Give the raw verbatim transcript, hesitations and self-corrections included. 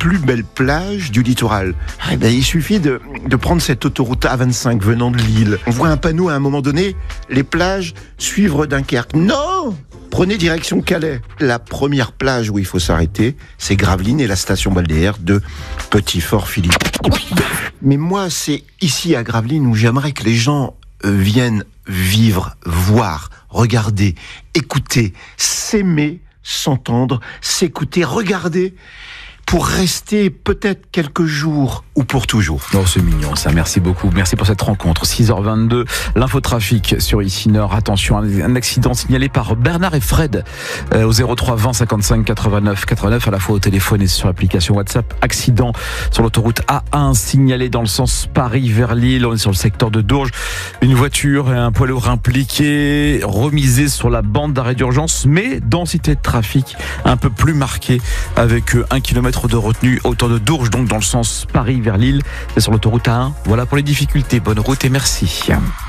plus belles plages du littoral. Eh ben, il suffit de, de prendre cette autoroute A vingt-cinq venant de Lille. On voit un panneau à un moment donné, les plages suivre Dunkerque. Non! Prenez direction Calais. La première plage où il faut s'arrêter, c'est Gravelines et la station balnéaire de Petit-Fort-Philippe. Mais moi, c'est ici à Gravelines où j'aimerais que les gens euh, viennent vivre, voir, regarder, écouter, s'aimer, s'entendre, s'écouter, regarder, pour rester peut-être quelques jours ou pour toujours. Oh, c'est mignon ça, merci beaucoup. Merci pour cette rencontre. six heures vingt-deux, l'infotrafic sur Ici Nord. Attention, un accident signalé par Bernard et Fred euh, au zéro trois vingt cinquante-cinq quatre-vingt-neuf quatre-vingt-neuf, à la fois au téléphone et sur l'application WhatsApp. Accident sur l'autoroute A un signalé dans le sens Paris vers Lille. On est sur le secteur de Dourges. Une voiture et un poids lourd impliqué, remisé sur la bande d'arrêt d'urgence, mais densité de trafic un peu plus marquée avec un kilomètre de retenue autour de Dourges, donc dans le sens Paris vers Lille. C'est sur l'autoroute A un. Voilà pour les difficultés. Bonne route et merci.